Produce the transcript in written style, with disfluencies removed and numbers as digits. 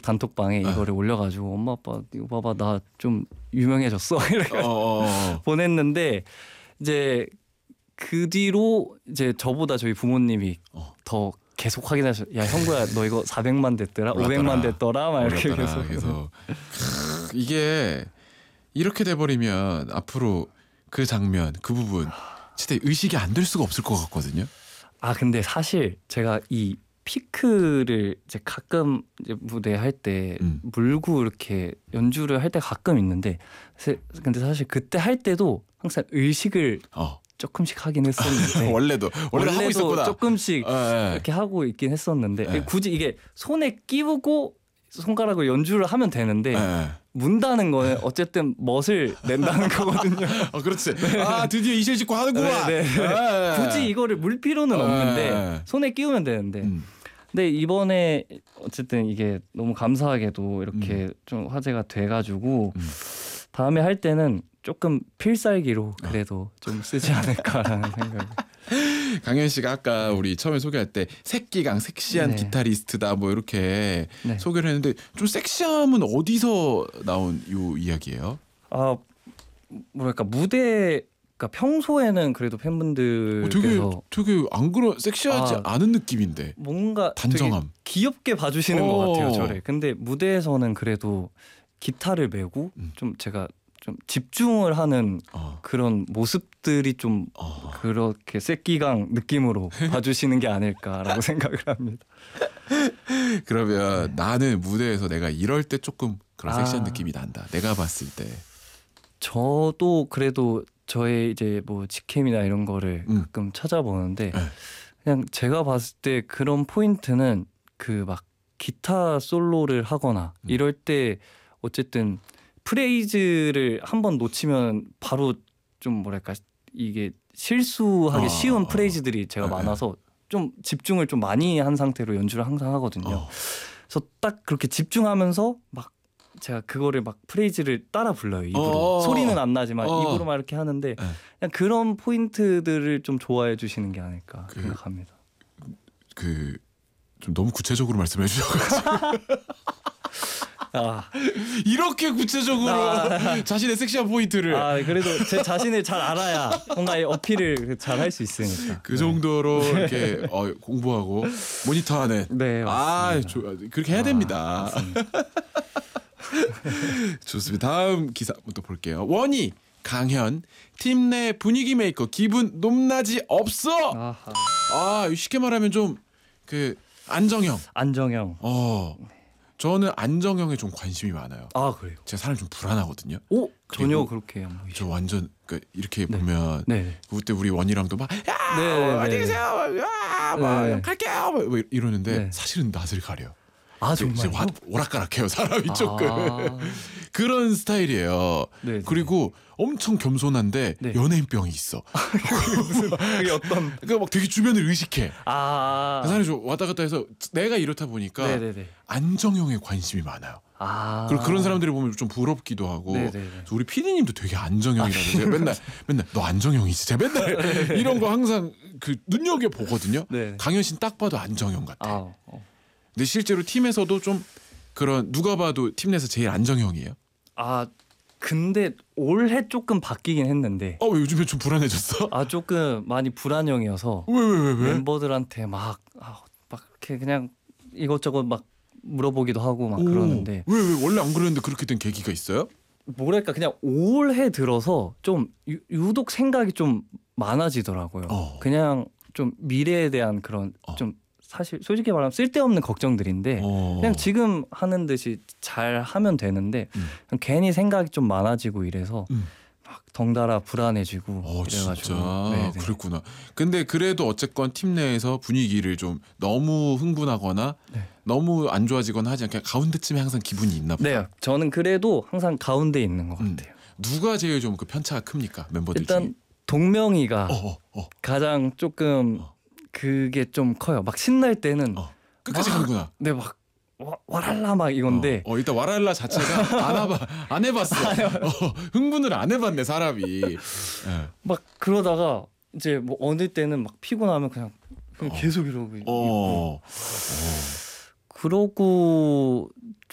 단톡방에 이거를 올려가지고 엄마 아빠 이거 봐봐 나 좀 유명해졌어 이렇게 보냈는데 이제 그 뒤로 이제 저보다 저희 부모님이 더 계속 확인하셔. 야 형구야 너 이거 400만 됐더라, 500만 됐더라 막 이렇게 계속. 이게 이렇게 돼버리면 앞으로 그 장면 그 부분 진짜 의식이 안 될 수가 없을 것 같거든요. 아 근데 사실 제가 이 피크를 이제 가끔 이제 무대 할 때 물고 이렇게 연주를 할 때 가끔 있는데 근데 사실 그때 할 때도 항상 의식을 조금씩 하긴 했었는데 원래도 하고 있었구나. 조금씩 이렇게 하고 있긴 했었는데 굳이 이게 손에 끼우고 손가락으로 연주를 하면 되는데 문다는 거는 어쨌든 멋을 낸다는 거거든요. 그렇지. 아 드디어 이실 짓고 하는구나. 굳이 이거를 물 필요는 없는데 손에 끼우면 되는데 근데 이번에 어쨌든 이게 너무 감사하게도 이렇게 좀 화제가 돼가지고 다음에 할 때는 조금 필살기로 그래도 좀 쓰지 않을까라는 생각이. 강현 씨가 아까 우리 처음에 소개할 때 색기강 섹시한 기타리스트다 뭐 이렇게 소개를 했는데 좀 섹시함은 어디서 나온 요 이야기예요? 아 뭐랄까 무대가 평소에는 그래도 팬분들께서 되게 안 그런 섹시하지 않은 느낌인데 뭔가 단정함 되게 귀엽게 봐주시는 것 같아요 저를. 근데 무대에서는 그래도 기타를 메고 좀 제가 좀 집중을 하는 그런 모습들이 좀 그렇게 새끼강 느낌으로 봐주시는 게 아닐까라고 생각을 합니다. 그러면 나는 무대에서 내가 이럴 때 조금 그런 섹시한 느낌이 난다. 내가 봤을 때. 저도 그래도 저의 이제 뭐 직캠이나 이런 거를 가끔 찾아보는데 그냥 제가 봤을 때 그런 포인트는 그 막 기타 솔로를 하거나 이럴 때 어쨌든 프레이즈를 한번 놓치면 바로 좀 뭐랄까 이게 실수하기 쉬운 프레이즈들이 제가 많아서 좀 집중을 좀 많이 한 상태로 연주를 항상 하거든요. 그래서 딱 그렇게 집중하면서 막 제가 그거를 막 프레이즈를 따라 불러요. 입으로. 소리는 안 나지만 입으로 막 이렇게 하는데 그냥 그런 포인트들을 좀 좋아해 주시는 게 아닐까 생각합니다. 좀 너무 구체적으로 말씀해 주셔가지고 이렇게 구체적으로 자신의 섹시한 포인트를 그래도 제 자신을 잘 알아야 뭔가 어필을 잘 할 수 있으니까 그 정도로 이렇게 공부하고 모니터하는 그렇게 해야 됩니다. 좋습니다. 다음 기사부터 볼게요. 원희 강현 팀 내 분위기 메이커 기분 높낮이 없어. 쉽게 말하면 좀 안정형. 저는 안정형에 좀 관심이 많아요. 그래요? 제가 사람이 좀 불안하거든요. 전혀 그렇게 안 보이죠. 저 완전 이렇게 보면 그때 우리 원이랑도 막 안녕히 계세요. 막 갈게요. 막 이러는데 사실은 낯을 가려. 정말 오락가락해요 사람이 조금. 그런 스타일이에요. 그리고 엄청 겸손한데 연예인병이 있어. 그게 어떤? 그러니까 막 되게 주변을 의식해. 그 사람이 좀 왔다 갔다 해서 내가 이렇다 보니까 안정형에 관심이 많아요. 그리고 그런 사람들을 보면 좀 부럽기도 하고. 우리 PD님도 되게 안정형이라고 제가 맨날 너 안정형이지. 제가 맨날 이런 거 항상 눈여겨 보거든요. 강현 씨는 딱 봐도 안정형 같아. 근데 실제로 팀에서도 좀 그런 누가 봐도 팀 내에서 제일 안정형이에요? 근데 올해 조금 바뀌긴 했는데. 왜 요즘에 좀 불안해졌어? 조금 많이 불안형이어서. 왜? 멤버들한테 막 이렇게 그냥 이것저것 막 물어보기도 하고 막 그러는데. 왜 원래 안 그랬는데 그렇게 된 계기가 있어요? 뭐랄까 그냥 올해 들어서 좀 유독 생각이 좀 많아지더라고요. 그냥 좀 미래에 대한 그런 좀 사실 솔직히 말하면 쓸데없는 걱정들인데 그냥 지금 하는 듯이 잘 하면 되는데 괜히 생각이 좀 많아지고 이래서 막 덩달아 불안해지고 이래가지고. 진짜 그랬구나. 근데 그래도 어쨌건 팀 내에서 분위기를 좀 너무 흥분하거나 너무 안 좋아지거나 하지 않게 가운데쯤에 항상 기분이 있나 봐요. 저는 그래도 항상 가운데 있는 것 같아요. 누가 제일 좀 그 편차가 큽니까 멤버들 일단 중에? 동명이가 가장 조금 그게 좀 커요. 막 신날 때는 끝까지 가는구나. 막 와랄라 막 이건데 일단 와랄라 자체가 안 해봤어. 흥분을 안 해봤네 사람이. 막 그러다가 이제 뭐 어느 때는 막 피곤하면 그냥 계속 이러고 있고 그러고